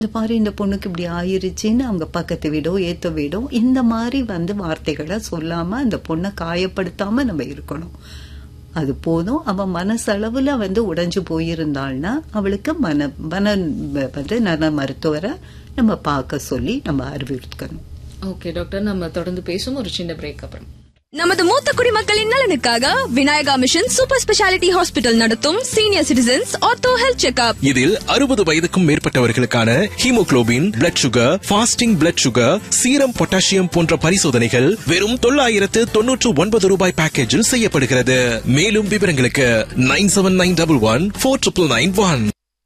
இந்த மாதிரி இந்த பொண்ணுக்கு இப்படி ஆயிருச்சுன்னு அவங்க பக்கத்து வீடோ ஏத்த வீடோ இந்த மாதிரி வார்த்தைகளை சொல்லாம அந்த பொண்ணை காயப்படுத்தாம நம்ம இருக்கணும். அது போதும். அவன் மனசளவுல உடைஞ்சு போயிருந்தாள்னா அவளுக்கு நல மருத்துவரை நம்ம பார்க்க சொல்லி நம்ம அறிவுறுத்தணும். ஓகே டாக்டர், நம்ம தொடர்ந்து பேசும் ஒரு சின்ன பிரேக் அப்புறம். நமது மூத்த குடிமக்களின் நலனுக்காக Vinayaka mission super speciality hospital நடத்தும் senior citizens ortho health checkup. இதில் 60 வயதுக்கும் மேற்பட்டவர்களுக்கான haemoglobin, blood sugar, fasting blood sugar, serum potassium போன்ற பரிசோதனைகள் வெறும் 999 ரூபாய் பேக்கேஜில் செய்யப்படுகிறது. மேலும் விவரங்களுக்கு 9791149991.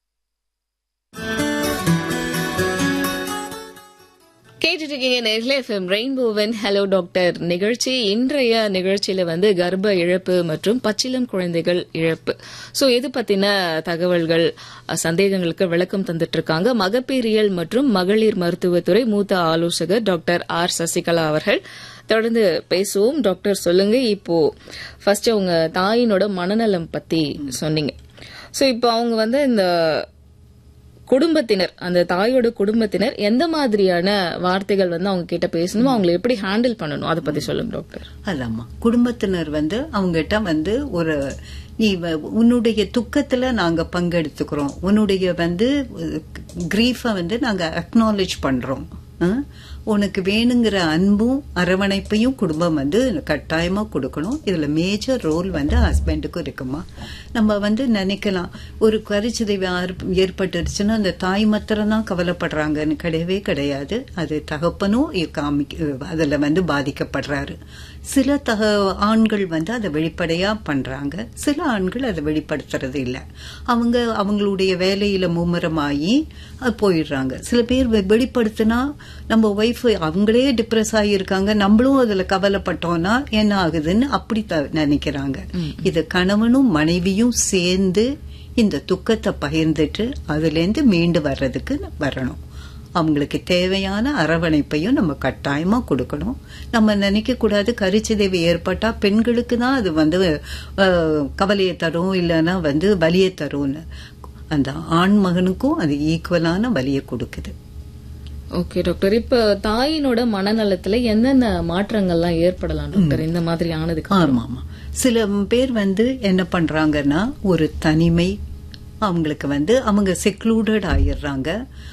ரெயின்போவின் ஹலோ டாக்டர் நிகழ்ச்சி. இன்றைய நிகழ்ச்சியில கர்ப்ப இழப்பு மற்றும் பச்சிளம் குழந்தைகள் இழப்பு, இது பத்தின தகவல்கள், சந்தேகங்களுக்கு விளக்கம் தந்துட்டு இருக்காங்க மகப்பேறியல் மற்றும் மகளிர் மருத்துவத்துறை மூத்த ஆலோசகர் டாக்டர் ஆர் சசிகலா அவர்கள். தொடர்ந்து பேசுவோம். டாக்டர் சொல்லுங்க, இப்போ ஃபர்ஸ்ட் அவங்க தாயினோட மனநலம் பத்தி சொன்னீங்க. இப்போ அவங்க இந்த குடும்பத்தினர், அந்த தாயோட குடும்பத்தினர் எந்த மாதிரியான வார்த்தைகள் அவங்க கிட்ட பேசணும், அவங்களை எப்படி ஹேண்டில் பண்ணணும், அதை பத்தி சொல்லுங்க டாக்டர். அதாம்மா, குடும்பத்தினர் அவங்ககிட்ட ஒரு நீ உன்னுடைய துக்கத்துல நாங்க பங்கெடுத்துக்கிறோம், உன்னுடைய கிரீஃபை நாங்க அக்னாலேஜ் பண்றோம், உனக்கு வேணுங்கிற அன்பும் அரவணைப்பையும் குடும்பம் கட்டாயமா கொடுக்கணும். இதுல மேஜர் ரோல் ஹஸ்பண்டுக்கும் இருக்குமா. நம்ம நினைக்கலாம் ஒரு கருச்சிதைவு ஏற்பட்டுருச்சுன்னா அந்த தாய் மாத்திரம் தான் கவலைப்படுறாங்கன்னு. கிடையவே கிடையாது. அது தகப்பனும் அதுல பாதிக்கப்படுறாரு. சில ஆண்கள் அதை வெளிப்படையா பண்றாங்க, சில ஆண்கள் அதை வெளிப்படுத்துறது இல்ல. அவங்களுடைய வேலையில மும்முரமாயி போயிடுறாங்க. சில பேர் வெளிப்படுத்தினா நம்ம ஒய்ஃப் அவங்களே டிப்ரெஸ் ஆகியிருக்காங்க, நம்மளும் அதுல கவலைப்பட்டோம்னா என்ன ஆகுதுன்னு அப்படி நினைக்கிறாங்க. இது கணவனும் மனைவியும் சேர்ந்து இந்த துக்கத்தை பகிர்ந்துட்டு அதுல இருந்து மீண்டு வர்றதுக்கு வரணும். அவங்களுக்கு தேவையான அரவணைப்பையும் நம்ம கட்டாயமா கொடுக்கணும். நம்ம நினைக்க கூடாது கருச்சிதைவு ஏற்பட்டா பெண்களுக்கு தான் அது கவலையை தரும், இல்லைன்னா வலியை தரும்னு. அந்த ஆண் மகனுக்கும் அது ஈக்குவலான வலியை கொடுக்குது. ஓகே டாக்டர், இப்ப தாயினோட மனநலத்துல என்னென்ன மாற்றங்கள்லாம் ஏற்படலாம் டாக்டர் இந்த மாதிரி ஆனதுக்கு? ஆமா, சில பேர் என்ன பண்றாங்கன்னா ஒரு தனிமை, அவங்களுக்கு அவங்க செக்லூடட் ஆயிடுறாங்க,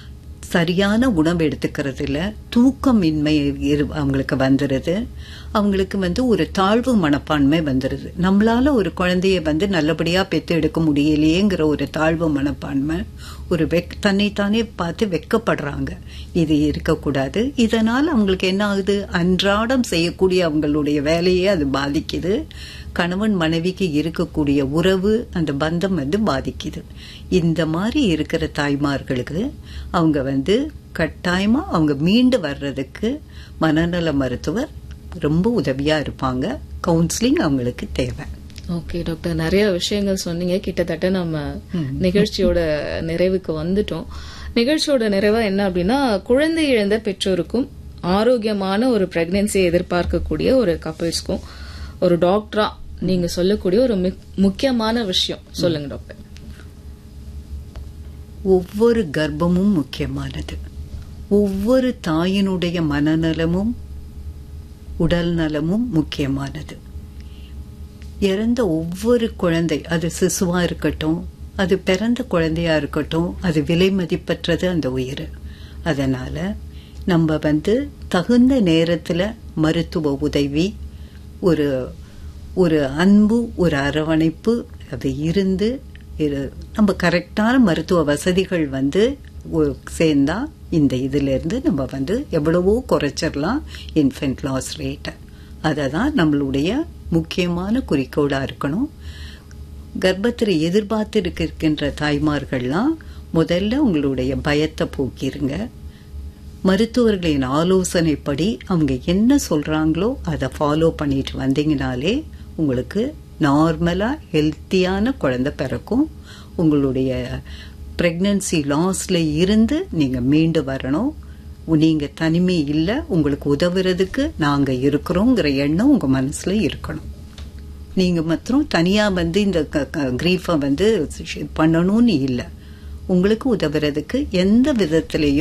சரியான உணவு எடுத்துக்கிறது இல்ல, தூக்கமின்மை அவங்களுக்கு வந்துருது, அவங்களுக்கு ஒரு தாழ்வு மனப்பான்மை வந்துருது. நம்மளால ஒரு குழந்தைய நல்லபடியா பெத்து எடுக்க முடியலையேங்கிற ஒரு தாழ்வு மனப்பான்மை, ஒரு தன்னைத்தானே பார்த்து வெக்கப்படுறாங்க. இது இருக்கக்கூடாது. இதனால அவங்களுக்கு என்ன ஆகுது, அன்றாடம் செய்யக்கூடிய அவங்களுடைய வேலையே அது பாதிக்குது. கணவன் மனைவிக்கு இருக்கக்கூடிய உறவு, அந்த பந்தம் பாதிக்குது. இந்த மாதிரி இருக்கிற தாய்மார்களுக்கு அவங்க கட்டாயமா அவங்க மீண்டு வர்றதுக்கு மனநல மருத்துவர் ரொம்ப உதவியா இருப்பாங்க. கவுன்சிலிங் அவங்களுக்கு தேவை. ஓகே டாக்டர், நிறைய விஷயங்கள் சொன்னீங்க. கிட்டத்தட்ட நம்ம நிகழ்ச்சியோட நிறைவுக்கு வந்துட்டோம். நிகழ்ச்சியோட நிறைவா என்ன அப்படின்னா, குழந்தை இழந்த பெற்றோருக்கும் ஆரோக்கியமான ஒரு பிரெக்னன்சியை எதிர்பார்க்கக்கூடிய ஒரு கப்பிள்ஸ்க்கும் ஒரு டாக்டரா நீங்க சொல்லக்கூடிய ஒரு முக்கியமான விஷயம் சொல்லுங்க டாக்டர். ஒவ்வொரு கர்ப்பமும் முக்கியமானது. ஒவ்வொரு தாயினுடைய மனநலமும் உடல் நலமும் முக்கியமானது. இறந்த ஒவ்வொரு குழந்தை, அது சிசுவா இருக்கட்டும், அது பிறந்த குழந்தையா இருக்கட்டும், அது விலை மதிப்பற்றது அந்த உயிர். அதனால நம்ம தகுந்த நேரத்துல மருத்துவ உதவி, ஒரு அன்பு, ஒரு அரவணைப்பு அது இருந்து நம்ம கரெக்டான மருத்துவ வசதிகள் சேர்ந்தா இந்த இதுல இருந்து நம்ம எவ்வளவோ குறைச்சிடலாம் இன்ஃபென்ட் லாஸ் ரேட்டை. அததான் நம்மளுடைய முக்கியமான குறிக்கோளா இருக்கணும். கர்ப்பத்தில் எதிர்பார்த்து இருக்கின்ற தாய்மார்கள்லாம் முதல்ல உங்களுடைய பயத்தை போக்கிருங்க. மருத்துவர்களின் ஆலோசனைப்படி அவங்க என்ன சொல்றாங்களோ அதை ஃபாலோ பண்ணிட்டு வந்தீங்கனாலே உங்களுக்கு நார்மலா ஹெல்த்தியான குழந்தை பிறக்கும். உங்களுடைய பிரெக்னன்சி லாஸ்ல இருந்து நீங்க மீண்டு வரணும். நீங்க தனிமை இல்லை, உங்களுக்கு உதவுறதுக்கு நாங்க இருக்கிறோங்கிற எண்ணம் உங்க மனசுல இருக்கணும். நீங்க மாத்திரம் தனியா இந்த கிரீஃபை பண்ணணும்னு இல்லை. உங்களுக்கு உதவுறதுக்கு எந்த விதத்திலையும்